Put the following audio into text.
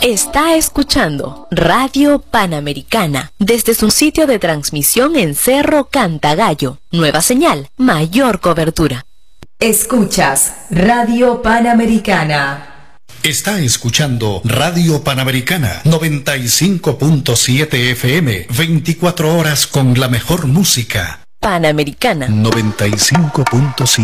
Está escuchando Radio Panamericana desde su sitio de transmisión en Cerro Cantagallo. Nueva señal, mayor cobertura. Escuchas Radio Panamericana. Está escuchando Radio Panamericana 95.7 FM, 24 horas con la mejor música. Panamericana 95.7